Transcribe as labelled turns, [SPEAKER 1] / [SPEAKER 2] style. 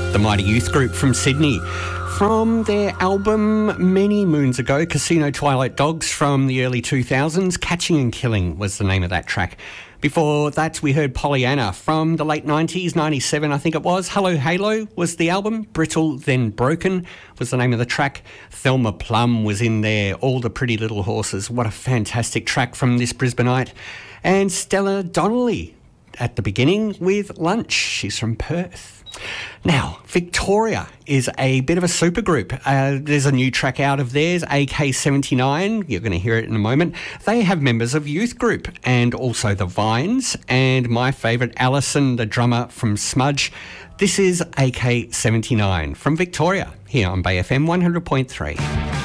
[SPEAKER 1] The Mighty Youth Group from Sydney. From their album many moons ago, Casino Twilight Dogs from the early 2000s, Catching and Killing was the name of that track. Before that, we heard Pollyanna from the late 90s, 97 I think it was. Hello Halo was the album. Brittle Then Broken was the name of the track. Thelma Plum was in there. All the Pretty Little Horses. What a fantastic track from this Brisbaneite. And Stella Donnelly at the beginning with Lunch. She's from Perth. Now, Victoria is a bit of a supergroup. There's a new track out of theirs, AK-79. You're going to hear it in a moment. They have members of Youth Group and also the Vines, and my favourite, Alison, the drummer from Smudge. This is AK-79 from Victoria here on Bay FM 100.3.